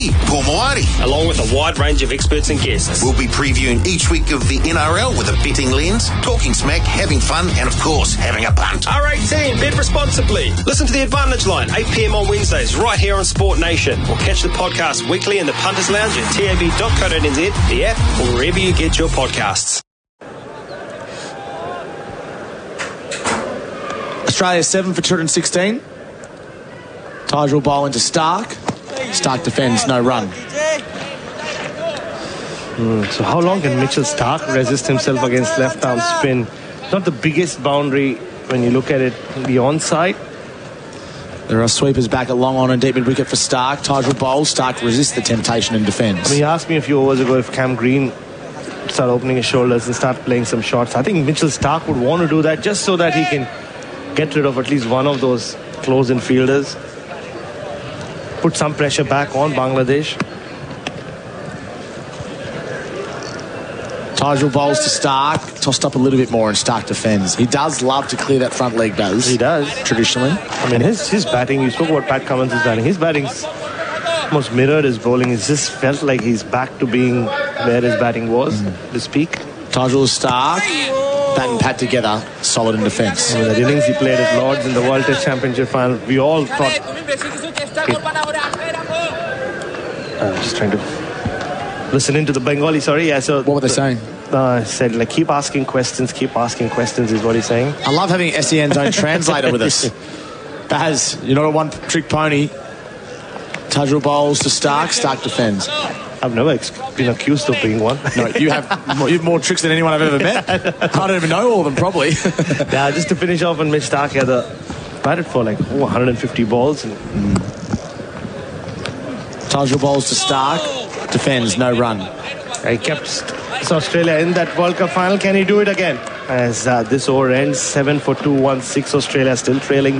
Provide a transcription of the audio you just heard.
Paul Mawari. Along with a wide range of experts and guests. We'll be previewing each week of the NRL with a betting lens, talking smack, having fun, and of course, having a punt. R18, bet responsibly. Listen to The Advantage Line, 8 p.m. on Wednesdays, right here on Sport Nation. Or catch the podcast weekly in the Punters Lounge at tab.co.nz, the app, or wherever you get your podcasts. Australia 7 for 216. Tyrell bowl into Stark. Stark defends, no run. So how long can Mitchell Stark resist himself against left-arm spin? Not the biggest boundary when you look at it the onside. There are sweepers back at long on and deep mid-wicket for Stark. Tyrell bowls. Stark resists the temptation and defends. I mean, he asked me a few overs ago if Cam Green start opening his shoulders and start playing some shots. I think Mitchell Stark would want to do that just so that he can get rid of at least one of those close-in fielders. Put some pressure back on Bangladesh. Tyrell bowls to Stark, tossed up a little bit more and Stark defends. He does love to clear that front leg, does. He does. Traditionally. I mean, his batting, you spoke about Pat Cummins' batting. His batting's almost mirrored his bowling. It just felt like he's back to being where his batting was, this peak. Tyrell Stark, bat and Pat together, solid in defence. I mean, the innings he played at Lords in the World Test Championship final, we all thought... just trying to listen into the Bengali, sorry. Yeah, so what were they saying? Said, like, keep asking questions is what he's saying. I love having SEN's own translator with us. Baz, you're not a one-trick pony. Tyrell bowls to Stark, Stark defends. I've never been accused of being one. No, you have more tricks than anyone I've ever met. I don't even know all of them, probably. Yeah, just to finish off on Mitch Stark, had batted for like 150 balls. Tyrell bowls to Stark, defends, no run. He kept Australia in that World Cup final. Can he do it again? As this over ends, 7 for 216, Australia still trailing.